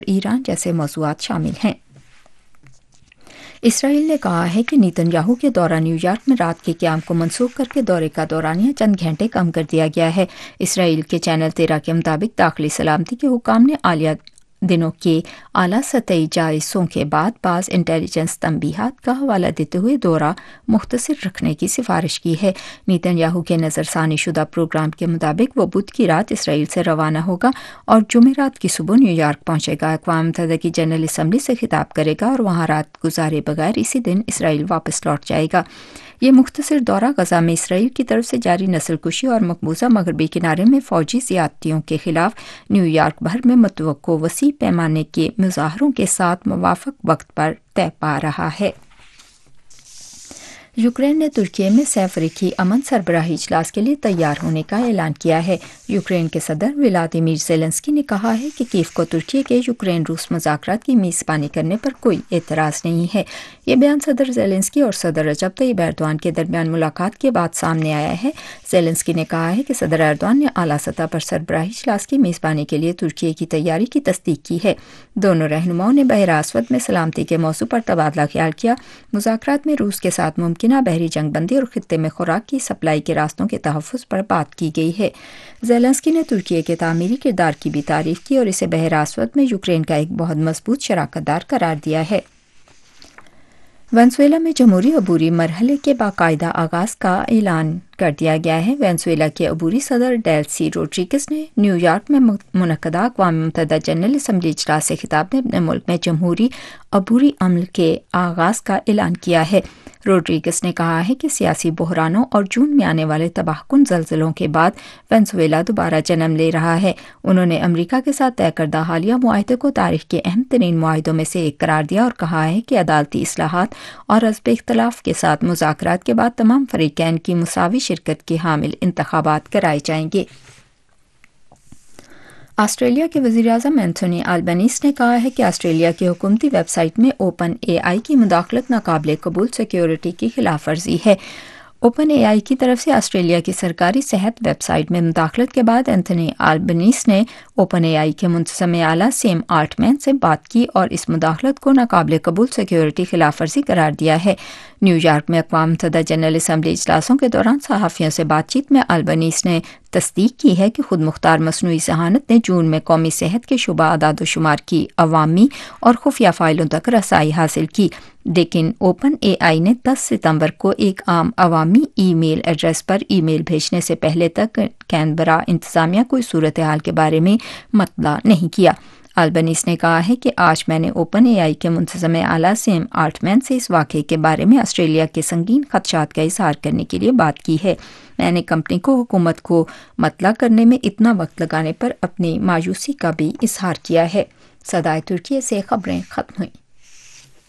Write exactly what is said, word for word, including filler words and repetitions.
ایران جیسے موضوعات شامل ہیں۔ اسرائیل نے کہا ہے کہ نیتن یاہو کے دورہ نیو یارک میں رات کے قیام کو منسوخ کر کے دورے کا دورانیہ چند گھنٹے کم کر دیا گیا ہے۔ اسرائیل کے چینل تیرہ کے مطابق داخلی سلامتی کے حکام نے حالیہ دنوں کے اعلیٰ سطحی جائزوں کے بعد بعض انٹیلیجنس تنبیہات کا حوالہ دیتے ہوئے دورہ مختصر رکھنے کی سفارش کی ہے۔ نیتن یاہو کے نظر ثانی شدہ پروگرام کے مطابق وہ بدھ کی رات اسرائیل سے روانہ ہوگا اور جمعرات کی صبح نیو یارک پہنچے گا، اقوام متحدہ کی جنرل اسمبلی سے خطاب کرے گا اور وہاں رات گزارے بغیر اسی دن اسرائیل واپس لوٹ جائے گا۔ یہ مختصر دورہ غزہ میں اسرائیل کی طرف سے جاری نسل کشی اور مقبوضہ مغربی کنارے میں فوجی زیادتیوں کے خلاف نیو یارک بھر میں متوقع وسیع پیمانے کے مظاہروں کے ساتھ موافق وقت پر طے پا رہا ہے۔ یوکرین نے ترکی میں سہ فریقی امن سربراہی اجلاس کے لیے تیار ہونے کا اعلان کیا ہے۔ یوکرین کے صدر ولادیمیر زیلنسکی نے کہا ہے کہ کیف کو ترکی کے یوکرین روس مذاکرات کی میزبانی کرنے پر کوئی اعتراض نہیں ہے۔ یہ بیان صدر زیلنسکی اور صدر رجب طیب ایردوان کے درمیان ملاقات کے بعد سامنے آیا ہے۔ زیلنسکی نے کہا ہے کہ صدر ایردوان نے اعلیٰ سطح پر سربراہی اجلاس کی میزبانی کے لیے ترکی کی تیاری کی تصدیق کی ہے۔ دونوں رہنماؤں نے بحیرہ اسود میں سلامتی کے موضوع پر تبادلہ خیال کیا۔ مذاکرات میں روس کے ساتھ ممکنہ بحری جنگ بندی اور خطے میں خوراک کی سپلائی کے راستوں کے تحفظ پر بات کی گئی ہے۔ زیلنسکی نے ترکی کے تعمیری کردار کی بھی تعریف کی اور اسے بحیرہ اسود میں یوکرین کا ایک بہت مضبوط شراکت دار قرار دیا ہے۔ وینزویلا میں جمہوری عبوری مرحلے کے باقاعدہ آغاز کا اعلان کر دیا گیا ہے۔ وینزویلا کے عبوری صدر ڈیلسی روڈریگز نے نیو یارک میں منعقدہ اقوام متحدہ جنرل اسمبلی اجلاس سے خطاب میں اپنے ملک میں جمہوری عبوری عمل کے آغاز کا اعلان کیا ہے۔ روڈریگز نے کہا ہے کہ سیاسی بحرانوں اور جون میں آنے والے تباہ کن زلزلوں کے بعد وینزویلا دوبارہ جنم لے رہا ہے۔ انہوں نے امریکہ کے ساتھ طے کردہ حالیہ معاہدے کو تاریخ کے اہم ترین معاہدوں میں سے ایک قرار دیا اور کہا ہے کہ عدالتی اصلاحات اور حزب اختلاف کے ساتھ مذاکرات کے بعد تمام فریقین کی مساوی شرکت کے حامل انتخابات کرائے جائیں گے۔ آسٹریلیا کے وزیراعظم اینتھونی البنیز نے کہا ہے کہ آسٹریلیا کی حکومتی ویب سائٹ میں اوپن اے آئی کی مداخلت ناقابل قبول سیکیورٹی کی خلاف ورزی ہے۔ اوپن اے آئی کی طرف سے آسٹریلیا کی سرکاری صحت ویب سائٹ میں مداخلت کے بعد اینتھونی البنیز نے اوپن اے آئی کے منتظم اعلیٰ سیم آلٹمین سے بات کی اور اس مداخلت کو ناقابل قبول سیکیورٹی خلاف ورزی قرار دیا ہے۔ نیو یارک میں اقوام متحدہ جنرل اسمبلی اجلاسوں کے دوران صحافیوں سے بات چیت میں البنیز نے تصدیق کی ہے کہ خود مختار مصنوعی ذہانت نے جون میں قومی صحت کے شعبہ اعداد و شمار کی عوامی اور خفیہ فائلوں تک رسائی حاصل کی، لیکن اوپن اے آئی نے دس ستمبر کو ایک عام عوامی ای میل ایڈریس پر ای میل بھیجنے سے پہلے تک کینبرا انتظامیہ کوئی صورتحال کے بارے میں مطلع نہیں کیا۔ البنیز نے کہا ہے کہ آج میں نے اوپن اے آئی کے منتظم اعلیٰ سیم آلٹمین سے اس واقعے کے بارے میں آسٹریلیا کے سنگین خدشات کا اظہار کرنے کے لیے بات کی ہے۔ میں نے کمپنی کو حکومت کو مطلع کرنے میں اتنا وقت لگانے پر اپنی مایوسی کا بھی اظہار کیا ہے۔ صدائے ترکی سے خبریں ختم ہوئیں۔